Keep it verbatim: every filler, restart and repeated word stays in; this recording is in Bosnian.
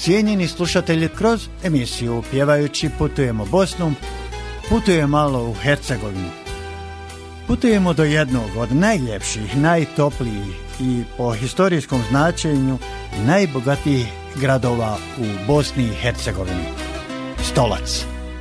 Cijenjeni slušatelji, kroz emisiju Pjevajući putujemo Bosnom, putujemo malo u Hercegovinu. Putujemo do jednog od najljepših, najtoplijih i po historijskom značenju najbogatijih gradova u Bosni i Hercegovini, Stolac.